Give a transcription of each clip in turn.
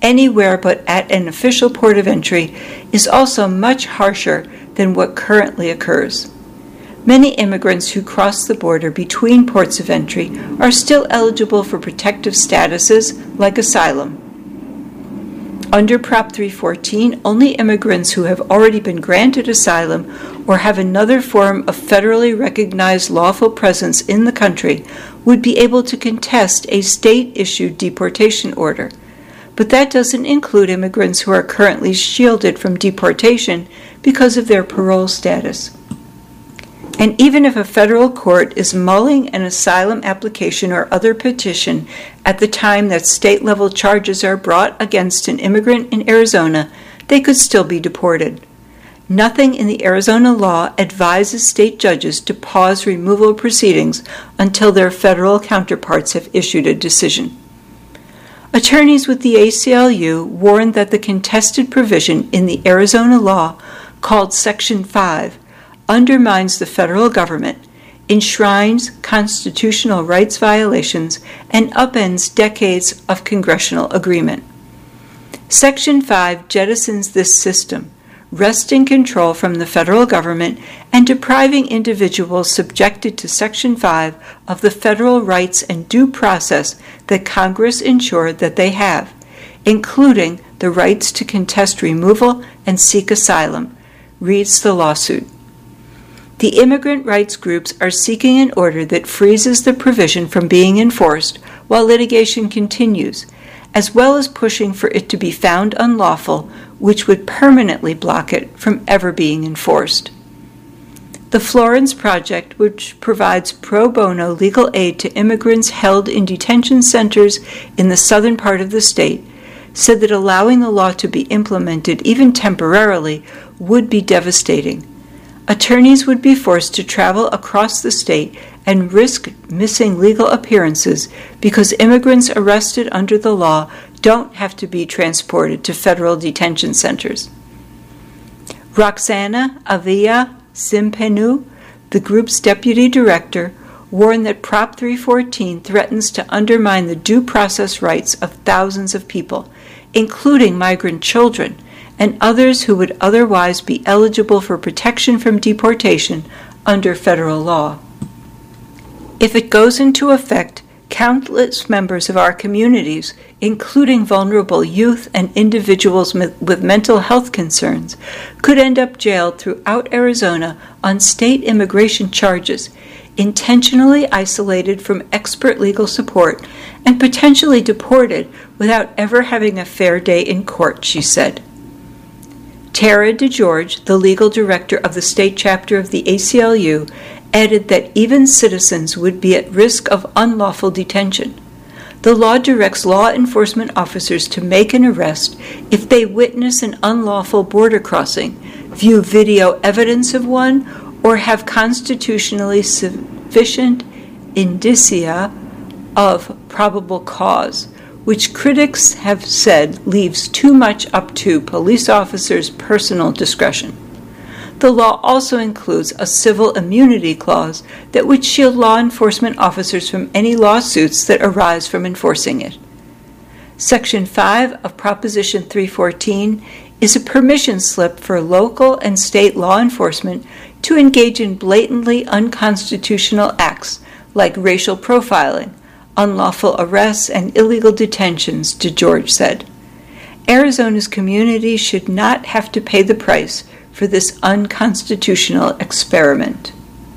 anywhere but at an official port of entry is also much harsher than what currently occurs. Many immigrants who cross the border between ports of entry are still eligible for protective statuses like asylum. Under Prop 314, only immigrants who have already been granted asylum or have another form of federally recognized lawful presence in the country would be able to contest a state-issued deportation order. But that doesn't include immigrants who are currently shielded from deportation because of their parole status. And even if a federal court is mulling an asylum application or other petition at the time that state-level charges are brought against an immigrant in Arizona, they could still be deported. Nothing in the Arizona law advises state judges to pause removal proceedings until their federal counterparts have issued a decision. Attorneys with the ACLU warned that the contested provision in the Arizona law, called Section 5, undermines the federal government, enshrines constitutional rights violations, and upends decades of congressional agreement. Section 5 jettisons this system, wresting control from the federal government and depriving individuals subjected to Section 5 of the federal rights and due process that Congress ensured that they have, including the rights to contest removal and seek asylum, reads the lawsuit. The immigrant rights groups are seeking an order that freezes the provision from being enforced while litigation continues, as well as pushing for it to be found unlawful, which would permanently block it from ever being enforced. The Florence Project, which provides pro bono legal aid to immigrants held in detention centers in the southern part of the state, said that allowing the law to be implemented, even temporarily, would be devastating. Attorneys would be forced to travel across the state and risk missing legal appearances because immigrants arrested under the law don't have to be transported to federal detention centers. Roxana Avila Simpenu, the group's deputy director, warned that Prop 314 threatens to undermine the due process rights of thousands of people, including migrant children, and others who would otherwise be eligible for protection from deportation under federal law. If it goes into effect, countless members of our communities, including vulnerable youth and individuals with mental health concerns, could end up jailed throughout Arizona on state immigration charges, intentionally isolated from expert legal support, and potentially deported without ever having a fair day in court, she said. Tara DeGeorge, the legal director of the state chapter of the ACLU, added that even citizens would be at risk of unlawful detention. The law directs law enforcement officers to make an arrest if they witness an unlawful border crossing, view video evidence of one, or have constitutionally sufficient indicia of probable cause, which critics have said leaves too much up to police officers' personal discretion. The law also includes a civil immunity clause that would shield law enforcement officers from any lawsuits that arise from enforcing it. Section 5 of Proposition 314 is a permission slip for local and state law enforcement to engage in blatantly unconstitutional acts like racial profiling, unlawful arrests, and illegal detentions, DeGeorge said. Arizona's community should not have to pay the price for this unconstitutional experiment.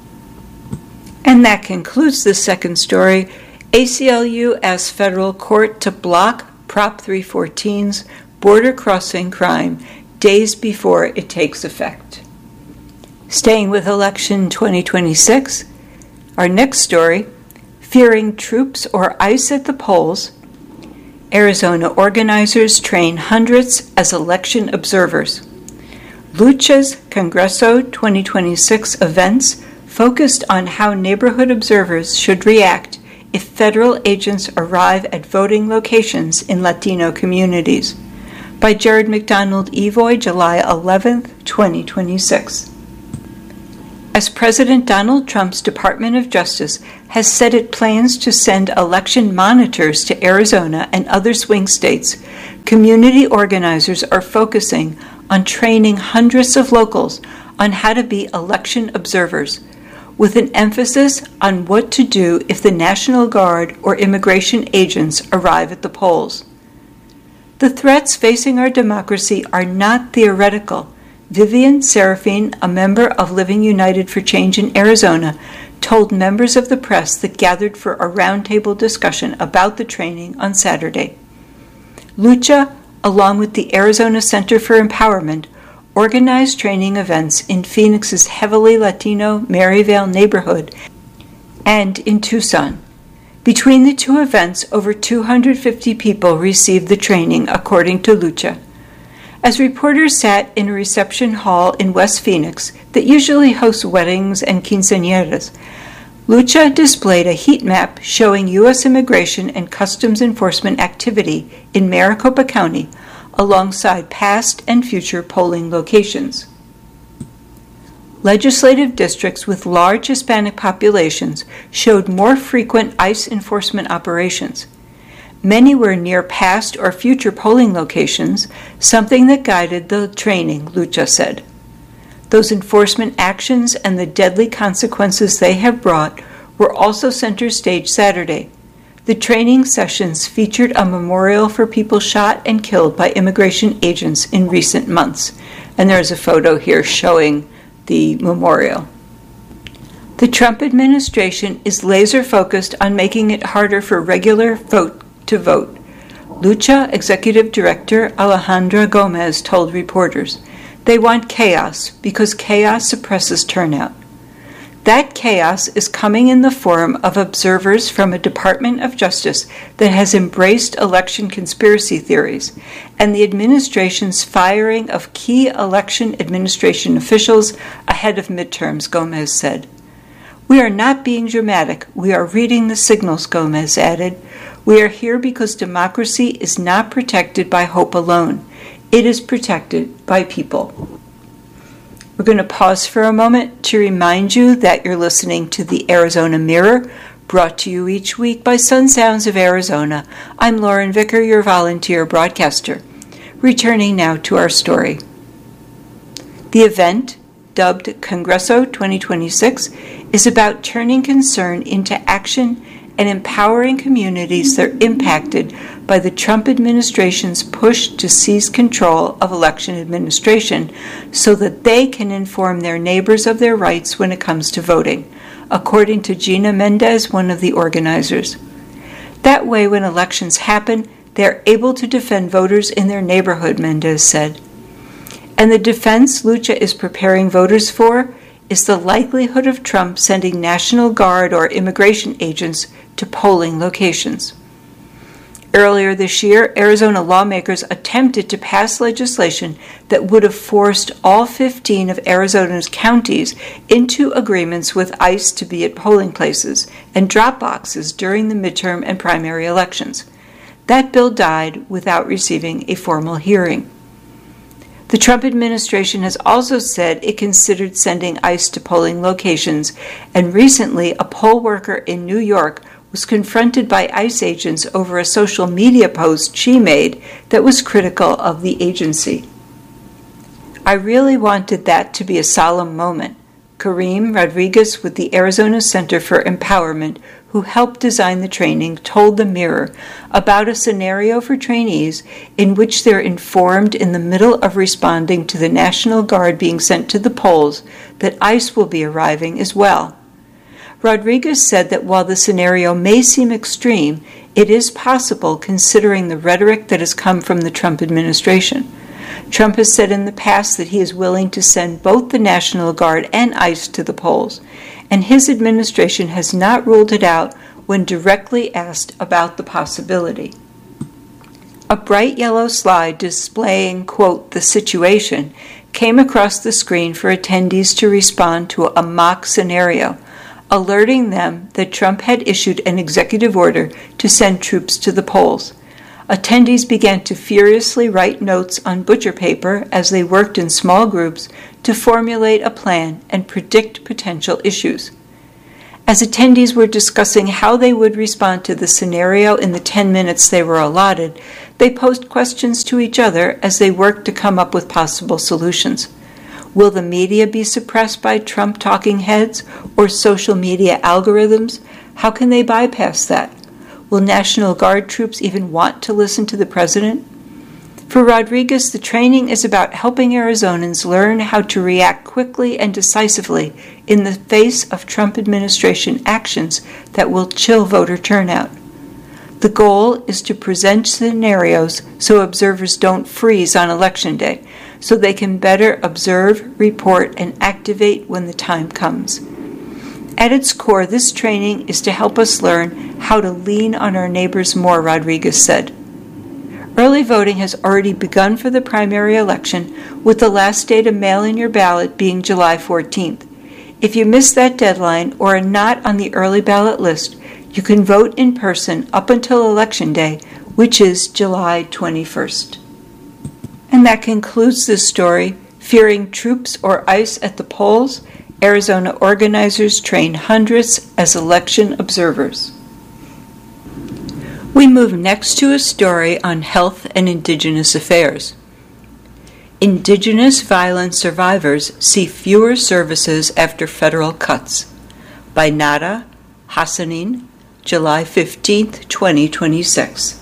And that concludes the second story. ACLU asks federal court to block Prop 314's border crossing crime days before it takes effect. Staying with election 2026, our next story, fearing troops or ICE at the polls, Arizona organizers train hundreds as election observers. Lucha's Congreso 2026 events focused on how neighborhood observers should react if federal agents arrive at voting locations in Latino communities. By Jared McDonald Evoy, July 11, 2026. as President Donald Trump's Department of Justice has said it plans to send election monitors to Arizona and other swing states, community organizers are focusing on training hundreds of locals on how to be election observers, with an emphasis on what to do if the National Guard or immigration agents arrive at the polls. The threats facing our democracy are not theoretical. Vivian Serafin, a member of Living United for Change in Arizona, told members of the press that gathered for a roundtable discussion about the training on Saturday. Lucha, along with the Arizona Center for Empowerment, organized training events in Phoenix's heavily Latino Maryvale neighborhood and in Tucson. Between the two events, over 250 people received the training, according to Lucha. As reporters sat in a reception hall in West Phoenix that usually hosts weddings and quinceañeras, Lucha displayed a heat map showing U.S. immigration and customs enforcement activity in Maricopa County alongside past and future polling locations. Legislative districts with large Hispanic populations showed more frequent ICE enforcement operations. Many were near past or future polling locations, something that guided the training, Lucha said. Those enforcement actions and the deadly consequences they have brought were also center stage Saturday. The training sessions featured a memorial for people shot and killed by immigration agents in recent months. And there's a photo here showing the memorial. The Trump administration is laser-focused on making it harder for regular folk to vote. Lucha Executive Director Alejandra Gomez told reporters, "They want chaos because chaos suppresses turnout. That chaos is coming in the form of observers from a Department of Justice that has embraced election conspiracy theories and the administration's firing of key election administration officials ahead of midterms," Gomez said. "We are not being dramatic. We are reading the signals," Gomez added. "We are here because democracy is not protected by hope alone. It is protected by people." We're going to pause for a moment to remind you that you're listening to the Arizona Mirror, brought to you each week by Sun Sounds of Arizona. I'm Lauren Vicker, your volunteer broadcaster. Returning now to our story. The event, dubbed Congreso 2026, is about turning concern into action and empowering communities that are impacted by the Trump administration's push to seize control of election administration so that they can inform their neighbors of their rights when it comes to voting, according to Gina Mendez, one of the organizers. That way, when elections happen, they're able to defend voters in their neighborhood, Mendez said. And the defense Lucha is preparing voters for is the likelihood of Trump sending National Guard or immigration agents to polling locations. Earlier this year, Arizona lawmakers attempted to pass legislation that would have forced all 15 of Arizona's counties into agreements with ICE to be at polling places and drop boxes during the midterm and primary elections. That bill died without receiving a formal hearing. The Trump administration has also said it considered sending ICE to polling locations, and recently a poll worker in New York was confronted by ICE agents over a social media post she made that was critical of the agency. "I really wanted that to be a solemn moment," Kareem Rodriguez with the Arizona Center for Empowerment, who helped design the training, told the Mirror about a scenario for trainees in which they're informed in the middle of responding to the National Guard being sent to the polls that ICE will be arriving as well. Rodriguez said that while the scenario may seem extreme, it is possible considering the rhetoric that has come from the Trump administration. Trump has said in the past that he is willing to send both the National Guard and ICE to the polls, and his administration has not ruled it out when directly asked about the possibility. A bright yellow slide displaying, quote, "the situation," came across the screen for attendees to respond to a mock scenario, alerting them that Trump had issued an executive order to send troops to the polls. Attendees began to furiously write notes on butcher paper as they worked in small groups to formulate a plan and predict potential issues. As attendees were discussing how they would respond to the scenario in the 10 minutes they were allotted, they posed questions to each other as they worked to come up with possible solutions. Will the media be suppressed by Trump talking heads or social media algorithms? How can they bypass that? Will National Guard troops even want to listen to the president? For Rodriguez, the training is about helping Arizonans learn how to react quickly and decisively in the face of Trump administration actions that will chill voter turnout. The goal is to present scenarios so observers don't freeze on Election Day, so they can better observe, report, and activate when the time comes. At its core, this training is to help us learn how to lean on our neighbors more, Rodriguez said. Early voting has already begun for the primary election, with the last day to mail in your ballot being July 14th. If you missed that deadline or are not on the early ballot list, you can vote in person up until Election Day, which is July 21st. And that concludes this story. Fearing troops or ICE at the polls, Arizona organizers train hundreds as election observers. We move next to a story on health and indigenous affairs. Indigenous violence survivors see fewer services after federal cuts. By Nada Hassanin, July 15, 2026.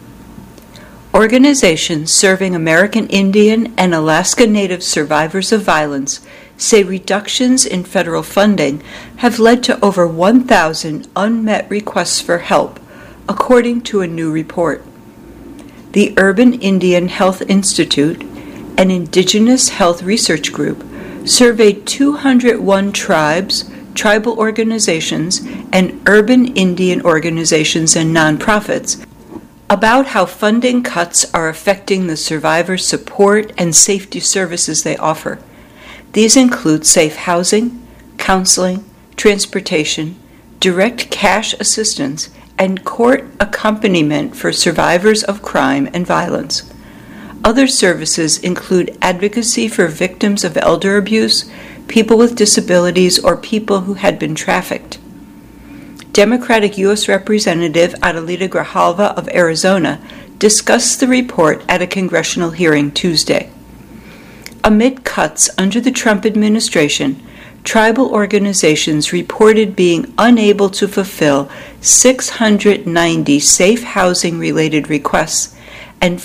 Organizations serving American Indian and Alaska Native survivors of violence say reductions in federal funding have led to over 1,000 unmet requests for help, according to a new report. The Urban Indian Health Institute, an indigenous health research group, surveyed 201 tribes, tribal organizations, and urban Indian organizations and nonprofits about how funding cuts are affecting the survivors' support and safety services they offer. These include safe housing, counseling, transportation, direct cash assistance, and court accompaniment for survivors of crime and violence. Other services include advocacy for victims of elder abuse, people with disabilities, or people who had been trafficked. Democratic U.S. Representative Adelita Grijalva of Arizona discussed the report at a congressional hearing Tuesday. Amid cuts under the Trump administration, tribal organizations reported being unable to fulfill 690 safe housing-related requests and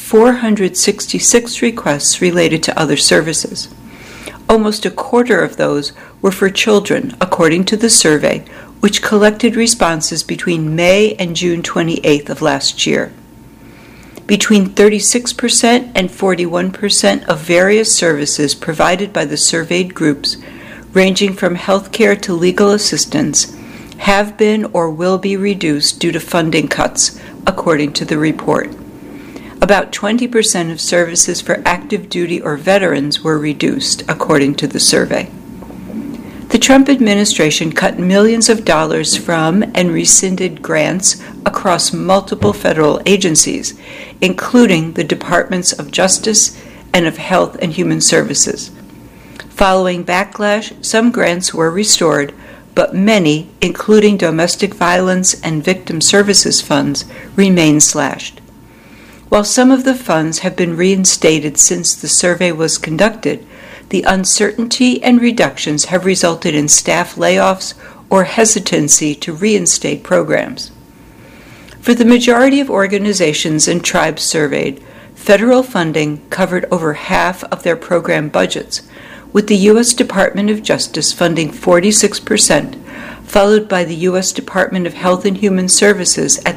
466 requests related to other services. Almost a quarter of those were for children, according to the survey, which collected responses between May and June 28th of last year. Between 36% and 41% of various services provided by the surveyed groups, ranging from healthcare to legal assistance, have been or will be reduced due to funding cuts, according to the report. About 20% of services for active duty or veterans were reduced, according to the survey. The Trump administration cut millions of dollars from and rescinded grants across multiple federal agencies, including the Departments of Justice and of Health and Human Services. Following backlash, some grants were restored, but many, including domestic violence and victim services funds, remain slashed. While some of the funds have been reinstated since the survey was conducted, the uncertainty and reductions have resulted in staff layoffs or hesitancy to reinstate programs. For the majority of organizations and tribes surveyed, federal funding covered over half of their program budgets, with the U.S. Department of Justice funding 46%, followed by the U.S. Department of Health and Human Services at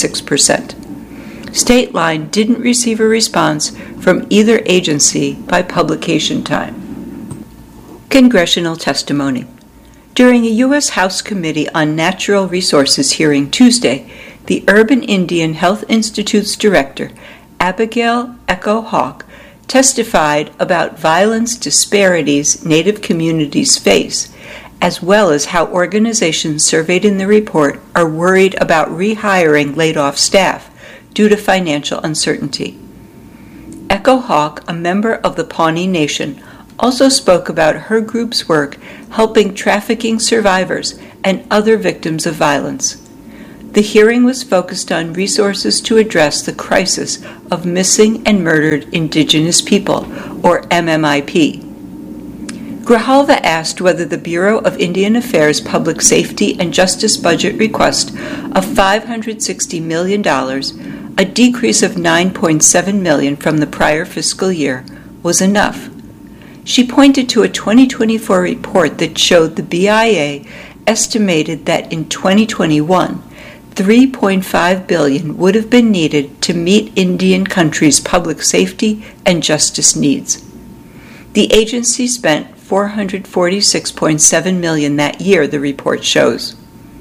36%. State Line didn't receive a response from either agency by publication time. Congressional testimony. During a U.S. House Committee on Natural Resources hearing Tuesday, the Urban Indian Health Institute's director, Abigail Echo Hawk, testified about violence disparities Native communities face, as well as how organizations surveyed in the report are worried about rehiring laid-off staff due to financial uncertainty. Echo Hawk, a member of the Pawnee Nation, also spoke about her group's work helping trafficking survivors and other victims of violence. The hearing was focused on resources to address the crisis of missing and murdered Indigenous people, or MMIP. Grijalva asked whether the Bureau of Indian Affairs Public Safety and Justice budget request of $560 million, a decrease of $9.7 million from the prior fiscal year, was enough. She pointed to a 2024 report that showed the BIA estimated that in 2021, $3.5 billion would have been needed to meet Indian country's public safety and justice needs. The agency spent $446.7 million that year, the report shows.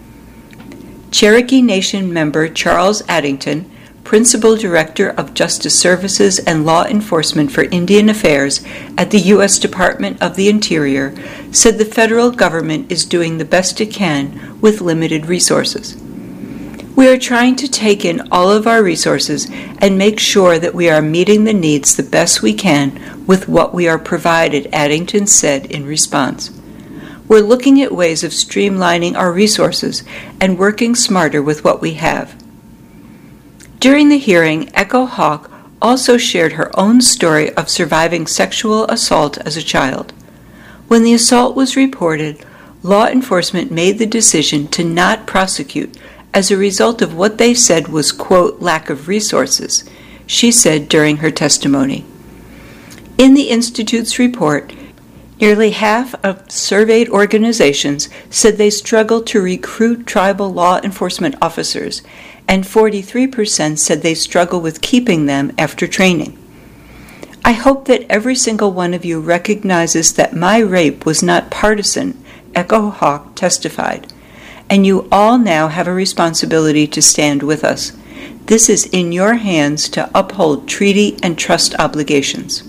Cherokee Nation member Charles Addington, Principal Director of Justice Services and Law Enforcement for Indian Affairs at the U.S. Department of the Interior, said the federal government is doing the best it can with limited resources. We are trying to take in all of our resources and make sure that we are meeting the needs the best we can with what we are provided, Addington said in response. We're looking at ways of streamlining our resources and working smarter with what we have. During the hearing, Echo Hawk also shared her own story of surviving sexual assault as a child. When the assault was reported, law enforcement made the decision to not prosecute as a result of what they said was, quote, lack of resources, she said during her testimony. In the Institute's report, nearly half of surveyed organizations said they struggle to recruit tribal law enforcement officers, and 43% said they struggle with keeping them after training. I hope that every single one of you recognizes that my rape was not partisan, Echo Hawk testified, and you all now have a responsibility to stand with us. This is in your hands to uphold treaty and trust obligations.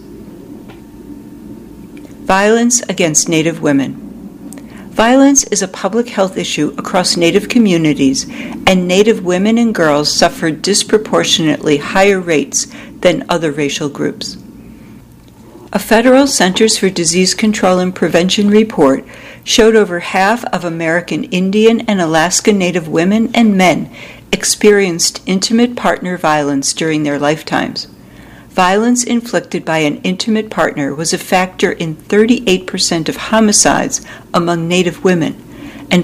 Violence against Native women. Violence is a public health issue across Native communities, and Native women and girls suffer disproportionately higher rates than other racial groups. A federal Centers for Disease Control and Prevention report showed over half of American Indian and Alaska Native women and men experienced intimate partner violence during their lifetimes. Violence inflicted by an intimate partner was a factor in 38% of homicides among Native women, and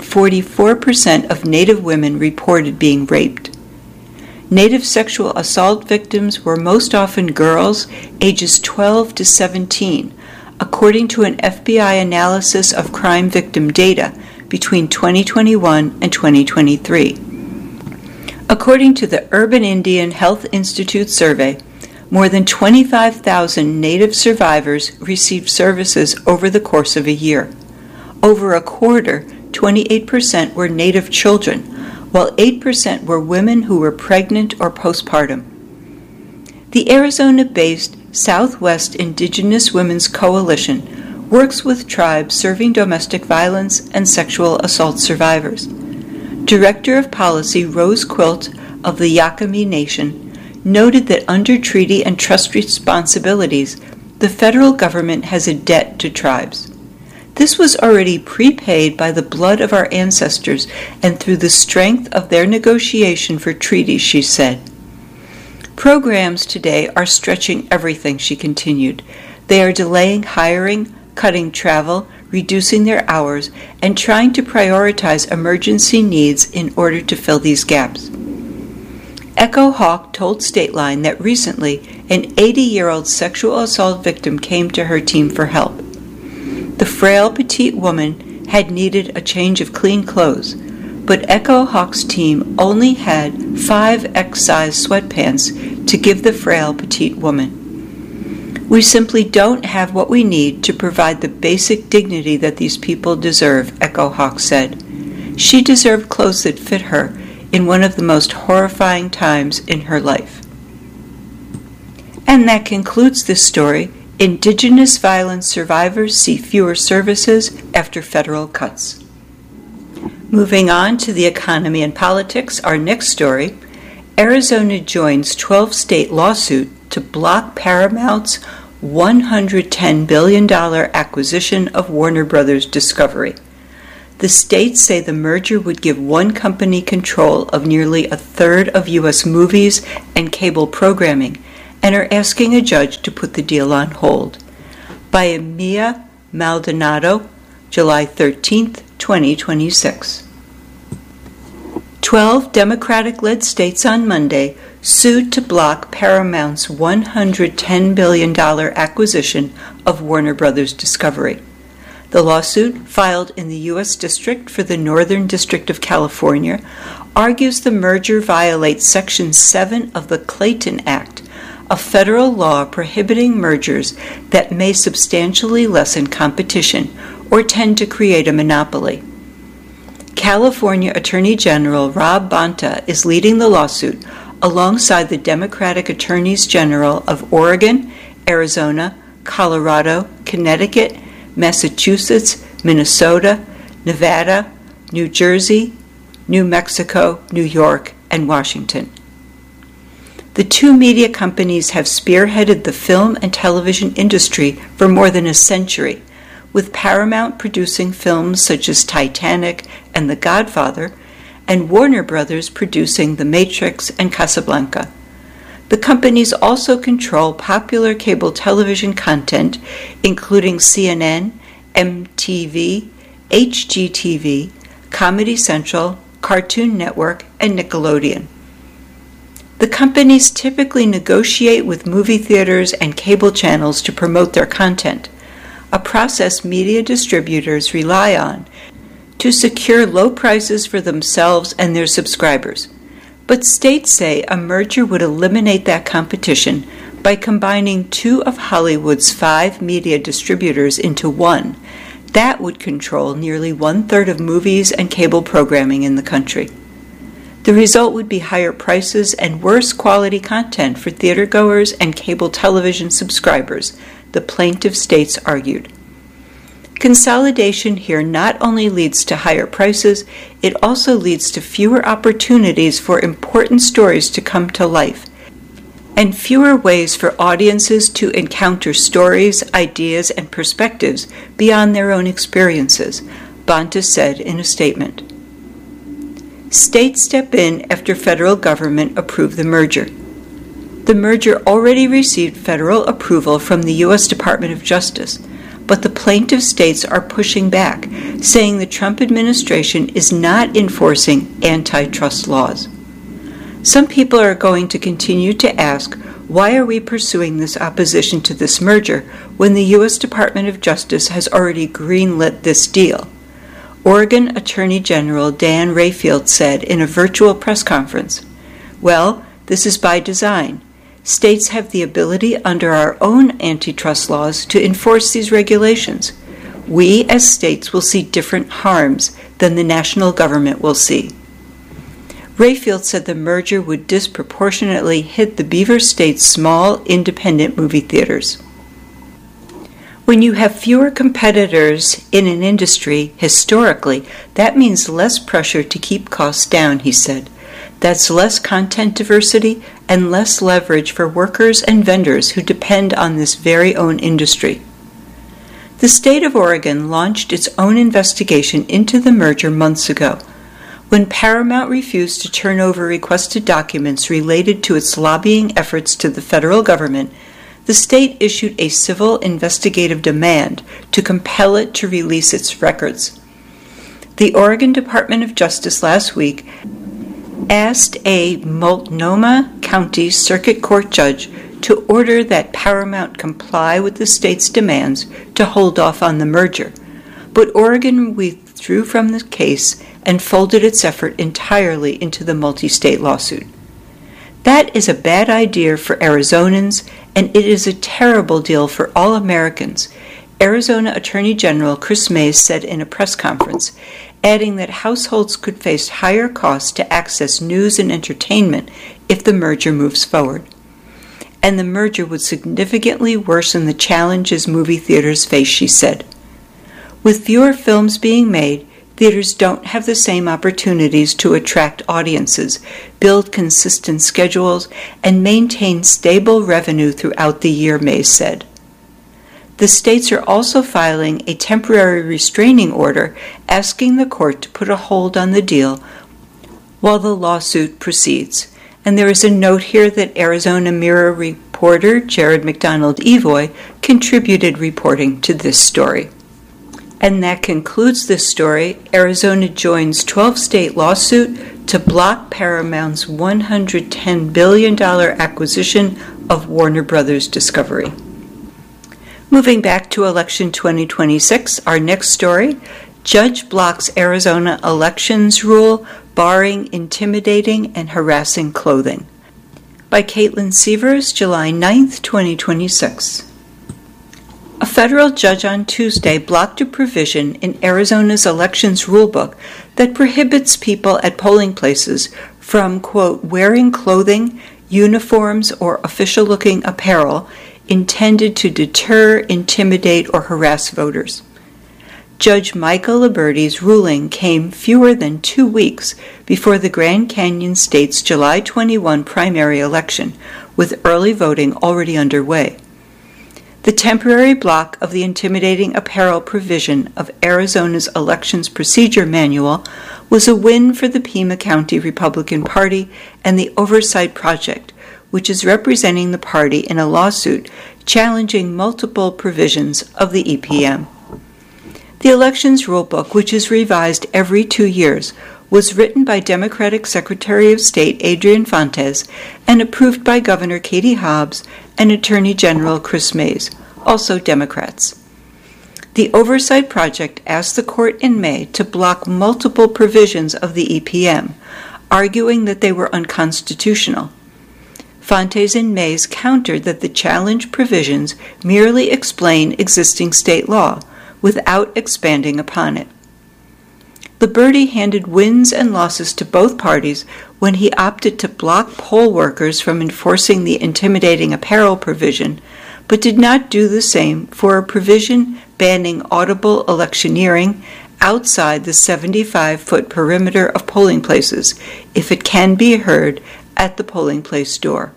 44% of Native women reported being raped. Native sexual assault victims were most often girls ages 12 to 17, according to an FBI analysis of crime victim data between 2021 and 2023. According to the Urban Indian Health Institute survey, more than 25,000 Native survivors received services over the course of a year. Over a quarter, 28%, were Native children, while 8% were women who were pregnant or postpartum. The Arizona-based Southwest Indigenous Women's Coalition works with tribes serving domestic violence and sexual assault survivors. Director of Policy Rose Quilt of the Yakami Nation noted that under treaty and trust responsibilities, the federal government has a debt to tribes. This was already prepaid by the blood of our ancestors and through the strength of their negotiation for treaties, she said. Programs today are stretching everything, she continued. They are delaying hiring, cutting travel, reducing their hours, and trying to prioritize emergency needs in order to fill these gaps. Echo Hawk told Stateline that recently an 80-year-old sexual assault victim came to her team for help. The frail petite woman had needed a change of clean clothes, but Echo Hawk's team only had 5X-size sweatpants to give the frail petite woman. We simply don't have what we need to provide the basic dignity that these people deserve, Echo Hawk said. She deserved clothes that fit her in one of the most horrifying times in her life. And that concludes this story. Indigenous violence survivors see fewer services after federal cuts. Moving on to the economy and politics, our next story. Arizona joins 12-state lawsuit to block Paramount's $110 billion acquisition of Warner Brothers Discovery. The states say the merger would give one company control of nearly a third of U.S. movies and cable programming, and are asking a judge to put the deal on hold. By Mia Maldonado, July 13, 2026. 12 Democratic-led states on Monday sued to block Paramount's $110 billion acquisition of Warner Brothers Discovery. The lawsuit, filed in the U.S. District for the Northern District of California, argues the merger violates Section 7 of the Clayton Act, a federal law prohibiting mergers that may substantially lessen competition or tend to create a monopoly. California Attorney General Rob Bonta is leading the lawsuit alongside the Democratic Attorneys General of Oregon, Arizona, Colorado, Connecticut, Massachusetts, Minnesota, Nevada, New Jersey, New Mexico, New York, and Washington. The two media companies have spearheaded the film and television industry for more than a century, with Paramount producing films such as Titanic and The Godfather, and Warner Brothers producing The Matrix and Casablanca. The companies also control popular cable television content, including CNN, MTV, HGTV, Comedy Central, Cartoon Network, and Nickelodeon. The companies typically negotiate with movie theaters and cable channels to promote their content, a process media distributors rely on to secure low prices for themselves and their subscribers. But states say a merger would eliminate that competition by combining two of Hollywood's 5 media distributors into one. That would control nearly 1/3 of movies and cable programming in the country. The result would be higher prices and worse quality content for theatergoers and cable television subscribers, the plaintiff states argued. Consolidation here not only leads to higher prices, it also leads to fewer opportunities for important stories to come to life, and fewer ways for audiences to encounter stories, ideas, and perspectives beyond their own experiences, Bonta said in a statement. States step in after federal government approved the merger. The merger already received federal approval from the U.S. Department of Justice, but the plaintiff states are pushing back, saying the Trump administration is not enforcing antitrust laws. Some people are going to continue to ask, why are we pursuing this opposition to this merger when the U.S. Department of Justice has already greenlit this deal? Oregon Attorney General Dan Rayfield said in a virtual press conference, "Well, this is by design. States have the ability under our own antitrust laws to enforce these regulations. We as states will see different harms than the national government will see." Rayfield said the merger would disproportionately hit the Beaver State's small, independent movie theaters. When you have fewer competitors in an industry, historically, that means less pressure to keep costs down, he said. That's less content diversity and less leverage for workers and vendors who depend on this very own industry. The state of Oregon launched its own investigation into the merger months ago. When Paramount refused to turn over requested documents related to its lobbying efforts to the federal government, the state issued a civil investigative demand to compel it to release its records. The Oregon Department of Justice last week asked a Multnomah County Circuit Court judge to order that Paramount comply with the state's demands to hold off on the merger, but Oregon withdrew from the case and folded its effort entirely into the multi-state lawsuit. That is a bad idea for Arizonans, and it is a terrible deal for all Americans, Arizona Attorney General Chris Mays said in a press conference, adding that households could face higher costs to access news and entertainment if the merger moves forward. And the merger would significantly worsen the challenges movie theaters face, she said. With fewer films being made, Theaters don't have the same opportunities to attract audiences, build consistent schedules, and maintain stable revenue throughout the year, Mays said. The states are also filing a temporary restraining order asking the court to put a hold on the deal while the lawsuit proceeds. And there is a note here that Arizona Mirror reporter Jared McDonald Evoy contributed reporting to this story. And that concludes this story. Arizona joins 12-state lawsuit to block Paramount's $110 billion acquisition of Warner Brothers Discovery. Moving back to election 2026, our next story, Judge blocks Arizona elections rule barring intimidating and harassing clothing. By Caitlin Sievers, July 9, 2026. A federal judge on Tuesday blocked a provision in Arizona's elections rulebook that prohibits people at polling places from, quote, wearing clothing, uniforms, or official-looking apparel intended to deter, intimidate, or harass voters. Judge Michael Liberty's ruling came fewer than 2 weeks before the Grand Canyon State's July 21 primary election, with early voting already underway. The temporary block of the intimidating apparel provision of Arizona's Elections Procedure Manual was a win for the Pima County Republican Party and the Oversight Project, which is representing the party in a lawsuit challenging multiple provisions of the EPM. The Elections Rulebook, which is revised every 2 years, was written by Democratic Secretary of State Adrian Fontes and approved by Governor Katie Hobbs and Attorney General Chris Mays, also Democrats. The Oversight Project asked the court in May to block multiple provisions of the EPM, arguing that they were unconstitutional. Fontes and Mays countered that the challenged provisions merely explain existing state law without expanding upon it. Liberty handed wins and losses to both parties when he opted to block poll workers from enforcing the intimidating apparel provision, but did not do the same for a provision banning audible electioneering outside the 75-foot perimeter of polling places if it can be heard at the polling place door.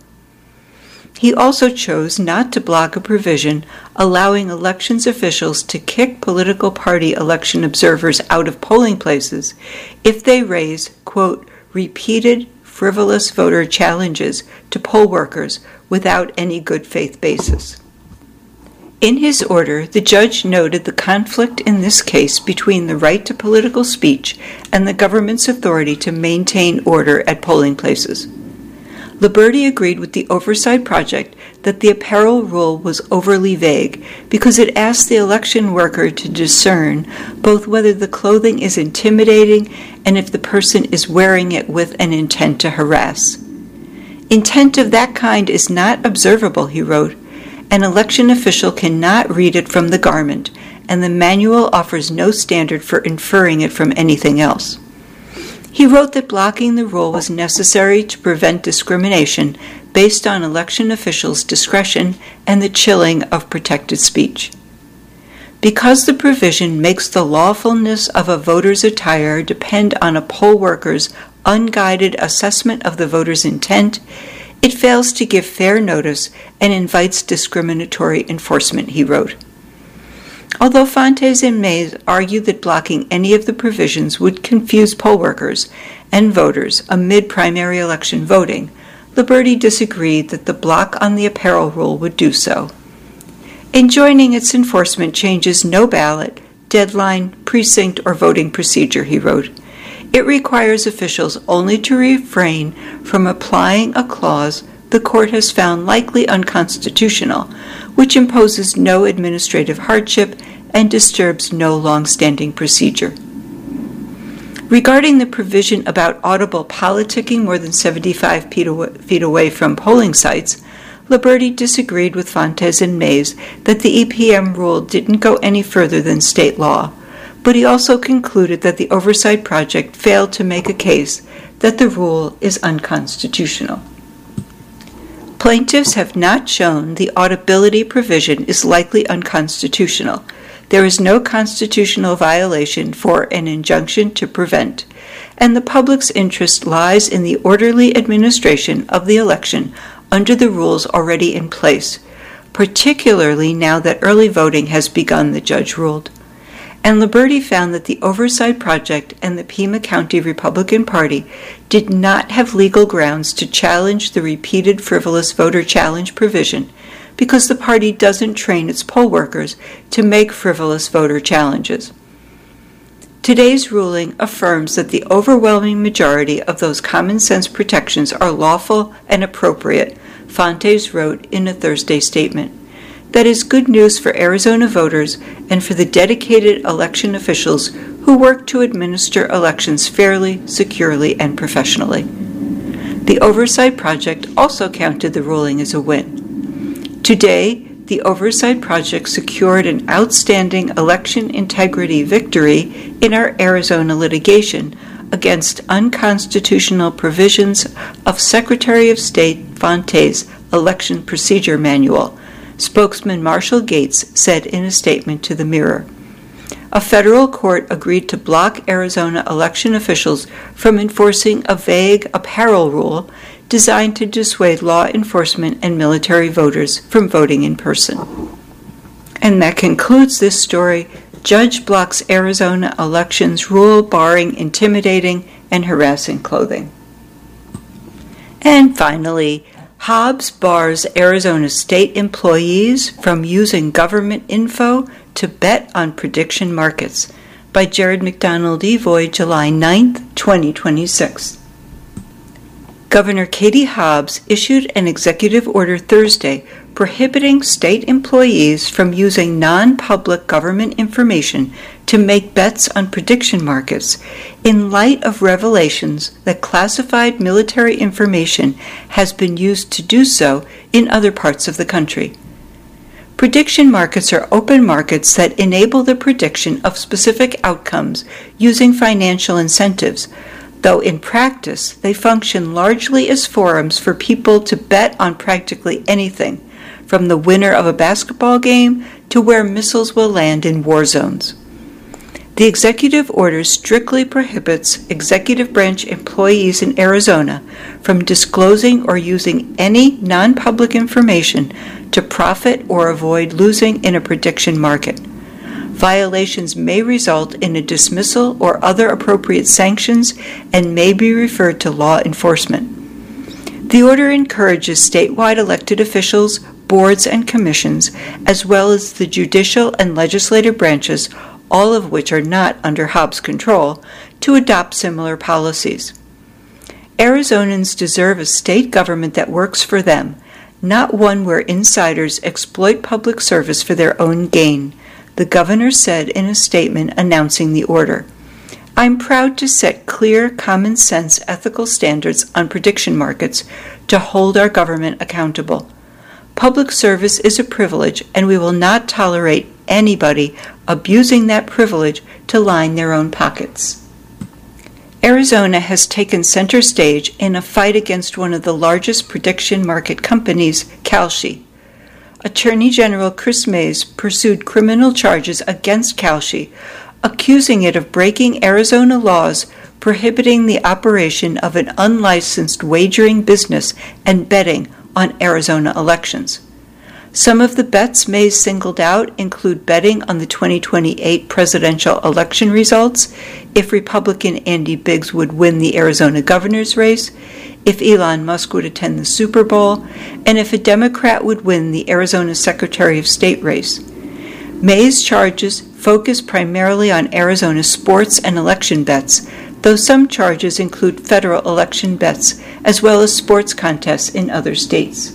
He also chose not to block a provision allowing elections officials to kick political party election observers out of polling places if they raise, quote, repeated frivolous voter challenges to poll workers without any good faith basis. In his order, the judge noted the conflict in this case between the right to political speech and the government's authority to maintain order at polling places. Liberty agreed with the Oversight Project that the apparel rule was overly vague because it asked the election worker to discern both whether the clothing is intimidating and if the person is wearing it with an intent to harass. Intent of that kind is not observable, he wrote. An election official cannot read it from the garment, and the manual offers no standard for inferring it from anything else. He wrote that blocking the rule was necessary to prevent discrimination based on election officials' discretion and the chilling of protected speech. Because the provision makes the lawfulness of a voter's attire depend on a poll worker's unguided assessment of the voter's intent, it fails to give fair notice and invites discriminatory enforcement, he wrote. Although Fontes and Mays argued that blocking any of the provisions would confuse poll workers and voters amid primary election voting, Liberty disagreed that the block on the apparel rule would do so. Enjoining its enforcement changes no ballot, deadline, precinct, or voting procedure, he wrote. It requires officials only to refrain from applying a clause the court has found likely unconstitutional, which imposes no administrative hardship and disturbs no long-standing procedure. Regarding the provision about audible politicking more than 75 feet away from polling sites, Liberty disagreed with Fontes and Mays that the EPM rule didn't go any further than state law, but he also concluded that the Oversight Project failed to make a case that the rule is unconstitutional. Plaintiffs have not shown the audibility provision is likely unconstitutional. there is no constitutional violation for an injunction to prevent, and the public's interest lies in the orderly administration of the election under the rules already in place, particularly now that early voting has begun, the judge ruled. And Liberti found that the Oversight Project and the Pima County Republican Party did not have legal grounds to challenge the repeated frivolous voter challenge provision because the party doesn't train its poll workers to make frivolous voter challenges. Today's ruling affirms that the overwhelming majority of those common sense protections are lawful and appropriate, Fontes wrote in a Thursday statement. That is good news for Arizona voters and for the dedicated election officials who work to administer elections fairly, securely, and professionally. The Oversight Project also counted the ruling as a win. Today, the Oversight Project secured an outstanding election integrity victory in our Arizona litigation against unconstitutional provisions of Secretary of State Fontes' Election Procedure Manual, spokesman Marshall Gates said in a statement to the Mirror. A federal court agreed to block Arizona election officials from enforcing a vague apparel rule designed to dissuade law enforcement and military voters from voting in person. And that concludes this story. Judge blocks Arizona elections rule barring intimidating and harassing clothing. And finally, Hobbs bars Arizona state employees from using government info to bet on prediction markets, by Jared McDonald Evoy, July 9, 2026. Governor Katie Hobbs issued an executive order Thursday prohibiting state employees from using non-public government information to make bets on prediction markets in light of revelations that classified military information has been used to do so in other parts of the country. Prediction markets are open markets that enable the prediction of specific outcomes using financial incentives, though in practice they function largely as forums for people to bet on practically anything, from the winner of a basketball game to where missiles will land in war zones. The executive order strictly prohibits executive branch employees in Arizona from disclosing or using any non-public information to profit or avoid losing in a prediction market. Violations may result in a dismissal or other appropriate sanctions and may be referred to law enforcement. The order encourages statewide elected officials, boards, and commissions, as well as the judicial and legislative branches, all of which are not under Hobbs' control, to adopt similar policies. Arizonans deserve a state government that works for them, not one where insiders exploit public service for their own gain, the governor said in a statement announcing the order. I'm proud to set clear, common-sense ethical standards on prediction markets to hold our government accountable. Public service is a privilege, and we will not tolerate anybody abusing that privilege to line their own pockets. Arizona has taken center stage in a fight against one of the largest prediction market companies, Kalshi. Attorney General Chris Mays pursued criminal charges against Kalshi, accusing it of breaking Arizona laws prohibiting the operation of an unlicensed wagering business and betting on Arizona elections. Some of the bets Mays singled out include betting on the 2028 presidential election results, if Republican Andy Biggs would win the Arizona governor's race, if Elon Musk would attend the Super Bowl, and if a Democrat would win the Arizona Secretary of State race. Mays' charges focus primarily on Arizona sports and election bets, though some charges include federal election bets as well as sports contests in other states.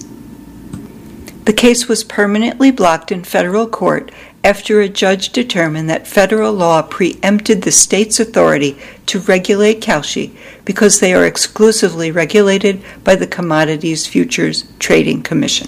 The case was permanently blocked in federal court after a judge determined that federal law preempted the state's authority to regulate Kalshi because they are exclusively regulated by the Commodities Futures Trading Commission.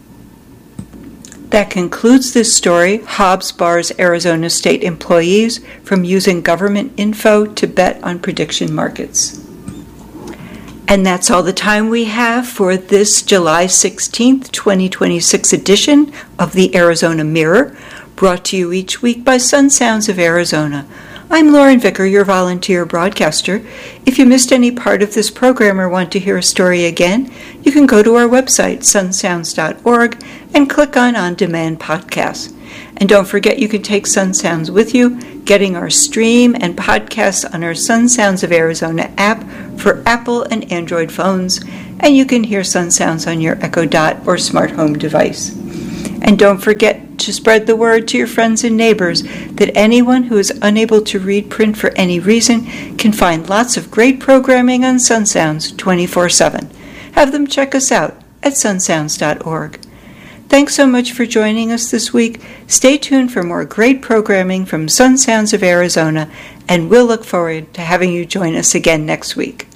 That concludes this story. Hobbs bars Arizona state employees from using government info to bet on prediction markets. And that's all the time we have for this July 16th, 2026 edition of the Arizona Mirror, brought to you each week by Sun Sounds of Arizona. I'm Lauren Vicker, your volunteer broadcaster. If you missed any part of this program or want to hear a story again, you can go to our website, sunsounds.org, and click on Demand Podcasts. And don't forget you can take Sun Sounds with you, getting our stream and podcasts on our Sun Sounds of Arizona app for Apple and Android phones, and you can hear Sun Sounds on your Echo Dot or smart home device. And don't forget to spread the word to your friends and neighbors that anyone who is unable to read print for any reason can find lots of great programming on Sun Sounds 24/7. Have them check us out at sunsounds.org. Thanks so much for joining us this week. Stay tuned for more great programming from Sun Sounds of Arizona, and we'll look forward to having you join us again next week.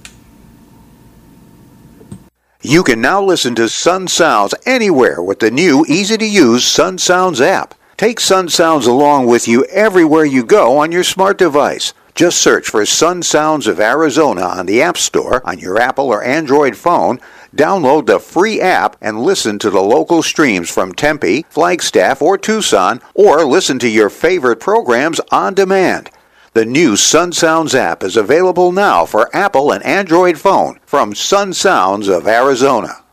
You can now listen to Sun Sounds anywhere with the new, easy-to-use Sun Sounds app. Take Sun Sounds along with you everywhere you go on your smart device. Just search for Sun Sounds of Arizona on the App Store on your Apple or Android phone, download the free app, and listen to the local streams from Tempe, Flagstaff, or Tucson, or listen to your favorite programs on demand. The new Sun Sounds app is available now for Apple and Android phone from Sun Sounds of Arizona.